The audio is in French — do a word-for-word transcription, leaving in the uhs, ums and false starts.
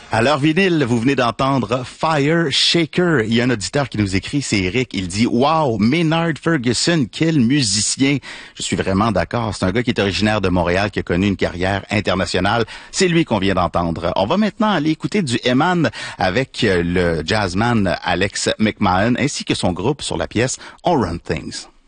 À l'heure vinyle, vous venez d'entendre Fire Shaker. Il y a un auditeur qui nous écrit, c'est Eric. Il dit « Wow, Maynard Ferguson, quel musicien! » Je suis vraiment d'accord. C'est un gars qui est originaire de Montréal, qui a connu une carrière internationale. C'est lui qu'on vient d'entendre. On va maintenant aller écouter du Eman avec le jazzman Alex McMahon ainsi que son groupe sur la pièce On Run Things.